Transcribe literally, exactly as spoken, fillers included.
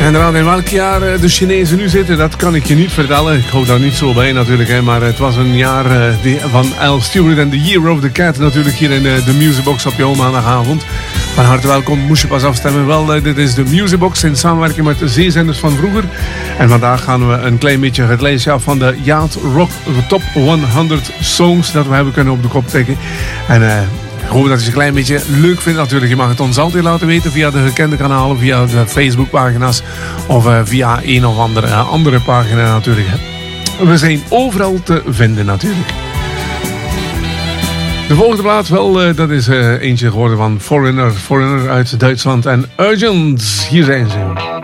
inderdaad, in welk jaar de Chinezen nu zitten, dat kan ik je niet vertellen. Ik hou daar niet zo bij natuurlijk, hè, maar het was een jaar van Al Stewart en The Year of the Cat natuurlijk hier in de Musicbox op jouw maandagavond. Van harte welkom, moest je pas afstemmen. Wel, dit is de Musicbox in samenwerking met de zeezenders van vroeger. En vandaag gaan we een klein beetje het lijstje af van de Yacht Rock Top honderd Songs dat we hebben kunnen op de kop tikken. En uh, ik hoop dat je het een klein beetje leuk vindt natuurlijk. Je mag het ons altijd laten weten via de gekende kanalen, via de Facebookpagina's of uh, via een of andere, uh, andere pagina natuurlijk. We zijn overal te vinden natuurlijk. De volgende plaat, wel, uh, dat is uh, eentje geworden van Foreigner, Foreigner uit Duitsland en Urgent. Hier zijn ze.